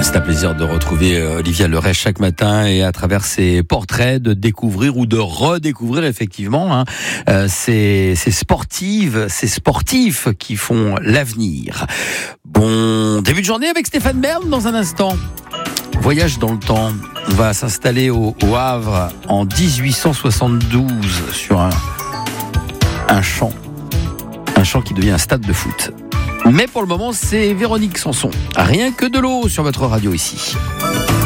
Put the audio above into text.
C'est un plaisir de retrouver Olivia Leray chaque matin et à travers ses portraits de découvrir ou de redécouvrir effectivement ces sportives, ces sportifs qui font l'avenir. Bon début de journée avec Stéphane Bern dans un instant. Voyage dans le temps. On va s'installer au Havre en 1872 sur un champ qui devient un stade de foot. Mais pour le moment, c'est Véronique Sanson. Rien que de l'eau sur votre radio ici.